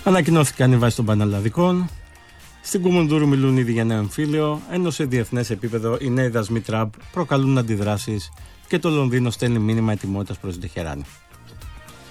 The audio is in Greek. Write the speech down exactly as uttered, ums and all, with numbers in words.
Ανακοινώθηκαν οι βάσεις των πανελλαδικών. Στην Κουμουνδούρου μιλούν ήδη για νέο εμφύλιο, ενώ σε διεθνές επίπεδο οι νέοι δασμοί Τραμπ προκαλούν αντιδράσεις και το Λονδίνο στέλνει μήνυμα ετοιμότητας προς την Τεχεράνη.